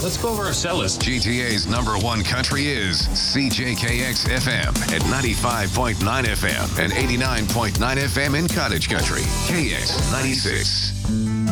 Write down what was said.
Let's go over our cell list. GTA's #1 country is CJKX FM at 95.9 FM and 89.9 FM in Cottage Country. KX 96.